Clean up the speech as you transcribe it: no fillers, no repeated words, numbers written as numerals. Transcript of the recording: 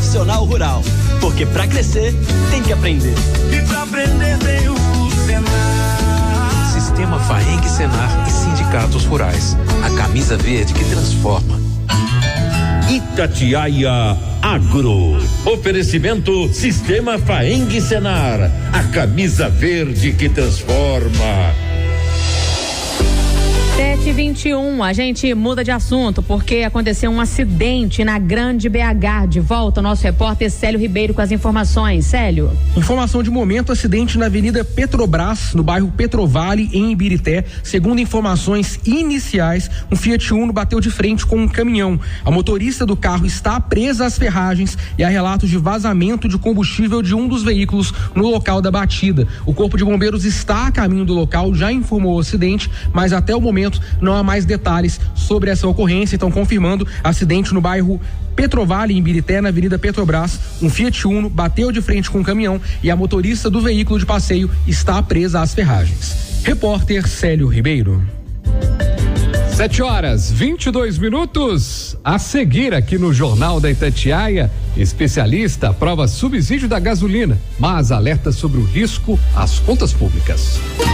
Profissional Rural. Porque pra crescer, tem que aprender. E pra aprender tem o Senar. Sistema Faeng Senar e Sindicatos Rurais. A camisa verde que transforma. Itatiaia Agro. Oferecimento Sistema Faeng Senar. A camisa verde que transforma. 7h21, a gente muda de assunto porque aconteceu um acidente na Grande BH. De volta, o nosso repórter Célio Ribeiro com as informações. Célio. Informação de momento: acidente na Avenida Petrobras, no bairro Petrovale, em Ibirité. Segundo informações iniciais, um Fiat Uno bateu de frente com um caminhão. A motorista do carro está presa às ferragens e há relatos de vazamento de combustível de um dos veículos no local da batida. O Corpo de Bombeiros está a caminho do local, já informou o acidente, mas até o momento não há mais detalhes sobre essa ocorrência. Então, confirmando, acidente no bairro Petrovale, em Ibirité, na Avenida Petrobras. Um Fiat Uno bateu de frente com um caminhão e a motorista do veículo de passeio está presa às ferragens. Repórter Célio Ribeiro. 7h22. A seguir aqui no Jornal da Itatiaia, especialista aprova subsídio da gasolina, mas alerta sobre o risco às contas públicas.